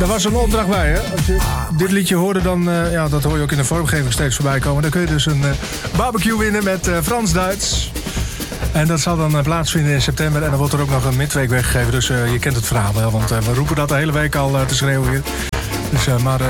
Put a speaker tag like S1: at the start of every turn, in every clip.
S1: Daar was een opdracht bij, hè? Als je dit liedje hoorde, dan... dat hoor je ook in de vormgeving steeds voorbij komen. Dan kun je dus een barbecue winnen met Frans-Duits. En dat zal dan plaatsvinden in september. En dan wordt er ook nog een midweek weggegeven. Dus je kent het verhaal wel. Want we roepen dat de hele week al te schreeuwen hier. Dus,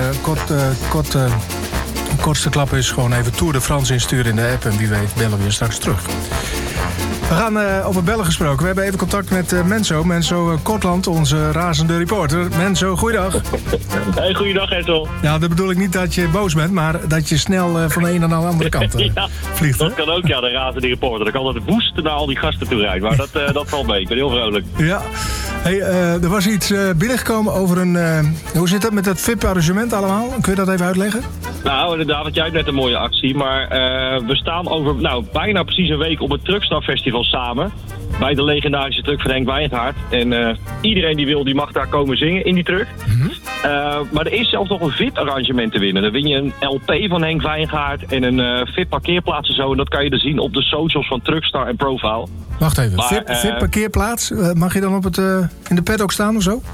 S1: kortste klap is gewoon even Tour de France insturen in de app. En wie weet bellen we je straks terug. We gaan over bellen gesproken. We hebben even contact met Menzo. Menzo Kortland, onze razende reporter. Menzo, goeiedag.
S2: Hey, goeiedag Ethel.
S1: Ja, dat bedoel ik niet dat je boos bent, maar dat je snel van de een naar de andere kant vliegt.
S2: Dat kan ook, ja, de razende reporter. Dat kan altijd woest naar al die gasten toe rijden. Maar dat valt mee. Ik ben heel vrolijk.
S1: Ja. Hey, er was iets binnengekomen over een... hoe zit dat met dat VIP-arrangement allemaal? Kun je dat even uitleggen?
S2: Nou, inderdaad, want jij hebt net een mooie actie. Maar we staan over bijna precies een week op het Truckstar Festival samen. Bij de legendarische truck van Henk Wijngaard. En iedereen die wil, die mag daar komen zingen in die truck. Mm-hmm. Maar er is zelfs nog een VIP-arrangement te winnen. Dan win je een LP van Henk Wijngaard en een VIP-parkeerplaats en zo. En dat kan je dan zien op de socials van Truckstar en Profile.
S1: Wacht even, VIP-parkeerplaats? Mag je dan in de paddock staan of zo?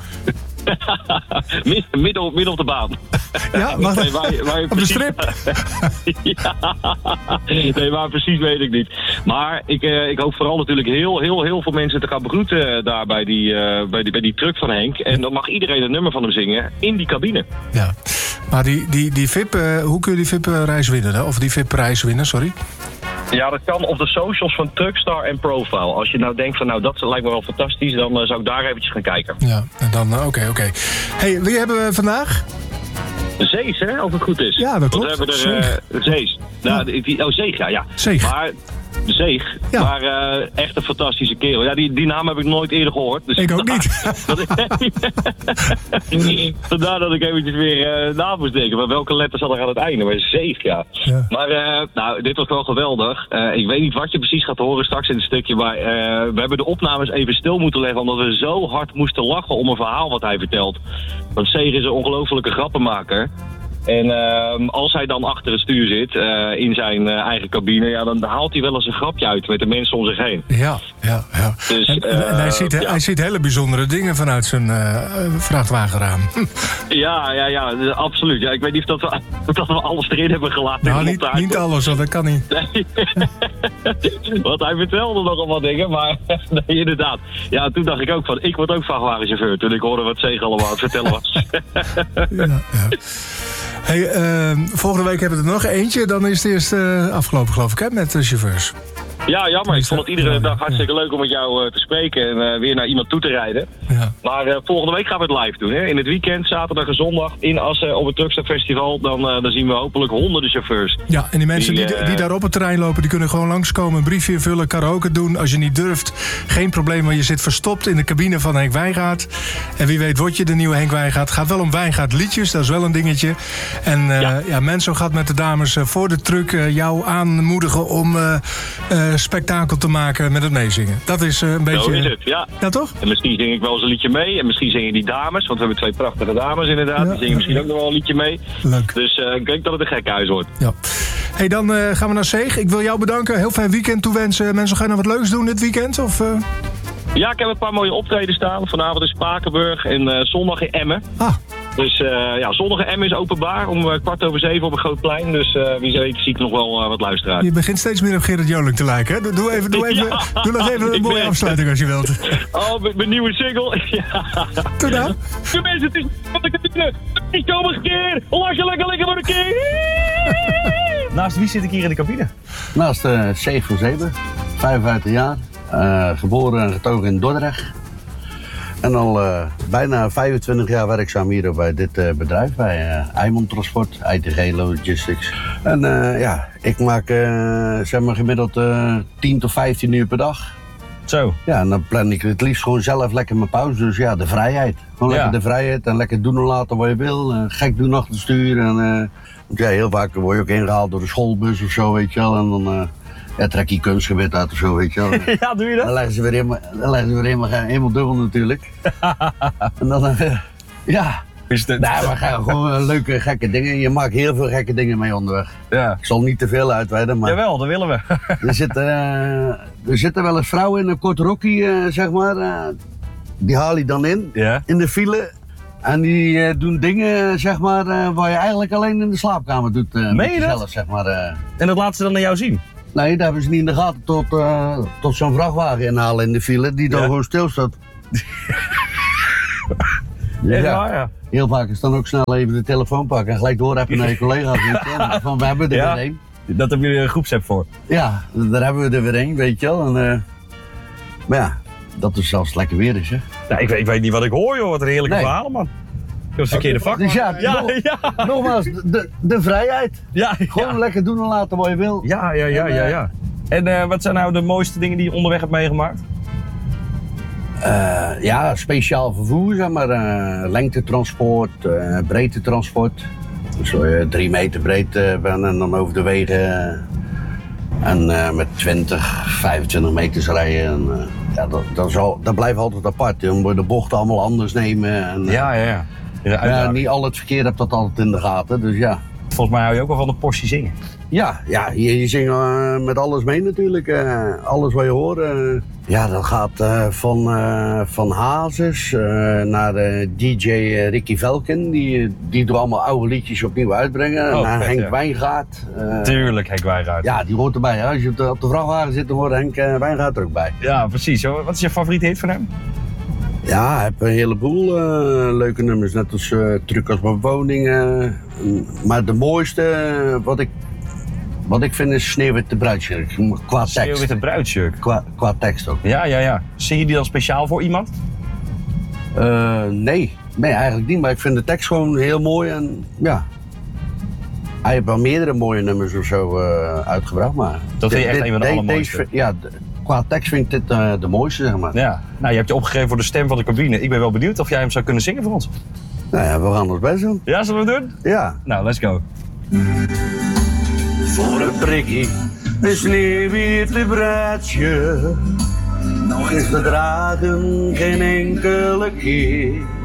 S2: midden op de baan.
S1: Ja, mag dat?
S2: Waar
S1: op de strip?
S2: Ja. Nee, waar precies weet ik niet. Maar ik hoop vooral natuurlijk heel veel mensen te gaan begroeten daar bij die truck van Henk. En dan mag iedereen een nummer van hem zingen in die cabine.
S1: Ja, maar die VIP, hoe kun je die VIP-reis winnen? Of die VIP-prijs winnen, sorry?
S2: Ja, dat kan op de socials van Truckstar en Profile. Als je nou denkt van dat lijkt me wel fantastisch, dan zou ik daar eventjes gaan kijken.
S1: Ja, en dan oké. Hey, wie hebben we vandaag?
S2: Zees, hè, als het goed is.
S1: Ja, dat klopt.
S2: Want we hebben er Zees. Zeeg, ja.
S1: Zeeg.
S2: Maar Zeeg, ja. Maar echt een fantastische kerel. Ja, die naam heb ik nooit eerder gehoord. Dus
S1: ik ook niet.
S2: Vandaar dat ik eventjes weer na moest denken. Maar welke letter zat er aan het einde? Maar Zeeg, ja. Maar dit was wel geweldig. Ik weet niet wat je precies gaat horen straks in het stukje. Maar we hebben de opnames even stil moeten leggen. Omdat we zo hard moesten lachen om een verhaal wat hij vertelt. Want Zeeg is een ongelofelijke grappenmaker. En als hij dan achter het stuur zit, in zijn eigen cabine, ja, dan haalt hij wel eens een grapje uit met de mensen om zich heen.
S1: Ja.
S2: Dus,
S1: en hij ziet hele bijzondere dingen vanuit zijn vrachtwagenraam.
S2: Ja, absoluut. Ja, ik weet niet of dat we alles erin hebben gelaten.
S1: Nou, niet alles, want dat kan niet.
S2: Nee. Want hij vertelde nogal wat dingen, maar nee, inderdaad. Ja, toen dacht ik ook van, ik word ook vrachtwagenchauffeur toen ik hoorde wat Zeeg allemaal aan het vertellen was.
S1: Ja. Hey, volgende week hebben we er nog eentje. Dan is het eerst afgelopen, geloof ik, hè, met de chauffeurs.
S2: Ja, jammer. Ik vond het iedere dag hartstikke leuk om met jou te spreken en weer naar iemand toe te rijden. Ja. Maar volgende week gaan we het live doen. Hè? In het weekend, zaterdag en zondag in Assen op het Truckstar Festival. Dan zien we hopelijk honderden chauffeurs.
S1: Ja, en die mensen die daar op het terrein lopen, die kunnen gewoon langskomen, een briefje invullen, karaoke doen. Als je niet durft, geen probleem, maar je zit verstopt in de cabine van Henk Wijngaard. En wie weet word je de nieuwe Henk Wijngaard. Het gaat wel om Wijngaard liedjes, dat is wel een dingetje. En Menzo gaat met de dames voor de truck jou aanmoedigen om spektakel te maken met het meezingen. Dat is een beetje...
S2: Zo is het, ja.
S1: Ja, toch?
S2: En misschien zing ik wel eens een liedje mee. En misschien zingen die dames, want we hebben 2 prachtige dames inderdaad. Ja, die zingen misschien ook nog wel een liedje mee.
S1: Leuk.
S2: Dus ik denk dat het een gekhuis wordt.
S1: Ja. Hey, dan gaan we naar Zeeg. Ik wil jou bedanken. Heel fijn weekend toewensen. Mensen, ga je nog wat leuks doen dit weekend? Of,
S2: Ja, ik heb een paar mooie optreden staan. Vanavond in Spakenburg en zondag in Emmen. Dus zondag in Emmen is openbaar om 6:15 op een groot plein. Dus wie weet zie ik nog wel wat luisteraars.
S1: Je begint steeds meer op Gerrit Joling te lijken, hè? Doe nog even een mooie afsluiting als je wilt.
S2: Oh, mijn nieuwe single. Ja.
S1: Doe nou.
S2: De mensen, het is van de cabine. Ik kom een keer. Lach je lekker voor een keer.
S3: Naast wie zit ik hier in de cabine?
S4: Naast Zeeg van Zeeber, 55 jaar. Geboren en getogen in Dordrecht. En al bijna 25 jaar werkzaam hier bij dit bedrijf, bij Eimond Transport, ITG Logistics. En ik maak gemiddeld 10 tot 15 uur per dag.
S3: Zo.
S4: Ja, en dan plan ik het liefst gewoon zelf lekker mijn pauze. Dus ja, de vrijheid. Gewoon lekker de vrijheid en lekker doen en laten wat je wil. Gek doen achter het stuur. En heel vaak word je ook ingehaald door de schoolbus of zo, weet je wel. En dan trek je kunstgebied uit of zo, weet je wel.
S3: Ja, doe je dat?
S4: Dan leggen ze weer helemaal dubbel natuurlijk. En dan, we gaan gewoon leuke, gekke dingen. Je maakt heel veel gekke dingen mee onderweg.
S3: Ja.
S4: Ik zal niet te veel uitweiden, maar...
S3: Jawel, dat willen we.
S4: Er zitten wel eens vrouwen in een kort rokje, zeg maar. Die haal je dan in de file. En die doen dingen, zeg maar, waar je eigenlijk alleen in de slaapkamer doet.
S3: Meen je dat?
S4: Jezelf, zeg maar.
S3: En dat laten ze dan naar jou zien?
S4: Nee, dat hebben ze niet in de gaten tot zo'n vrachtwagen inhalen in de file die dan gewoon stilstaat.
S3: Echt waar, ja.
S4: Heel vaak is dan ook snel even de telefoon pakken en gelijk doorrappen naar je collega's. Van, we hebben er weer één.
S3: Dat hebben jullie een groepsapp voor.
S4: Ja, daar hebben we er weer één, weet je wel. En, maar ja, dat is zelfs lekker weer is, hè.
S3: Nou, ik weet niet wat ik hoor, joh. Wat een heerlijke verhalen, man. Ik heb het verkeerde vak.
S4: Dus ja, nogmaals, de vrijheid.
S3: Ja,
S4: Gewoon lekker doen en laten wat je wil.
S3: Ja. En wat zijn nou de mooiste dingen die je onderweg hebt meegemaakt?
S4: Ja, speciaal vervoer, zeg maar. Lengtetransport, breedtetransport. Dus 3 meter breed ben en dan over de wegen. En met 20, 25 meters rijden. En, ja, dat blijft altijd apart. Dan moet je de bochten allemaal anders nemen. En,
S3: Ja,
S4: niet al het verkeer hebt dat altijd in de gaten, dus ja.
S3: Volgens mij hou je ook wel van de portie zingen.
S4: Ja, je zingt met alles mee natuurlijk. Alles wat je hoort. Ja, dat gaat van Hazes naar DJ Ricky Velken. Die doet allemaal oude liedjes opnieuw uitbrengen. Naar Henk Wijngaard.
S3: Tuurlijk, Henk Wijngaard.
S4: Ja, die hoort erbij. Hè? Als je op de vrachtwagen zit, dan hoort Henk Wijngaard er ook bij.
S3: Ja, precies. Wat is je favoriete hit van hem?
S4: Ja, ik heb een heleboel leuke nummers. Net als Truc als mijn woning. Maar de mooiste, wat ik vind, is Sneeuwwitte bruidsjurk. Qua tekst.
S3: Sneeuwwitte bruidsjurk.
S4: Qua tekst ook.
S3: Ja. Zing je die dan speciaal voor iemand?
S4: Nee, eigenlijk niet. Maar ik vind de tekst gewoon heel mooi. En ja, hij heeft wel meerdere mooie nummers of zo uitgebracht. Maar
S3: Dat vind je echt een van de allermooiste?
S4: Qua tekst vind ik dit de mooiste, zeg maar.
S3: Ja. Nou, je hebt je opgegeven voor de stem van de cabine. Ik ben wel benieuwd of jij hem zou kunnen zingen voor ons.
S4: Nou ja, we gaan ons best doen.
S3: Ja, zullen we het doen?
S4: Ja.
S3: Nou, let's go.
S4: Voor een prikkie, een sneeuwwitte bruidsje. Nog eens bedragen, geen enkele keer.